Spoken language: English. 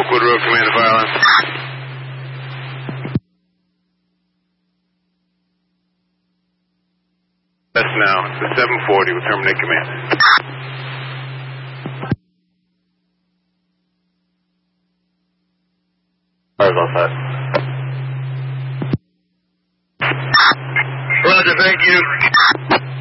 Oakwood Road, command fire line. That's now. The 740 will terminate command. Sorry about that. Roger, thank you.